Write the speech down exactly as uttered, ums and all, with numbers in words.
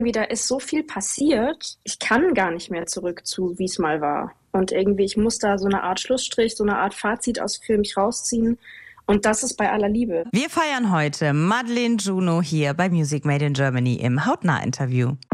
irgendwie, da ist so viel passiert. Ich kann gar nicht mehr zurück zu, wie es mal war. Und irgendwie, ich muss da so eine Art Schlussstrich, so eine Art Fazit aus für mich rausziehen. Und das ist bei aller Liebe. Wir feiern heute Madeleine Juno hier bei Music Made in Germany im Hautnah-Interview.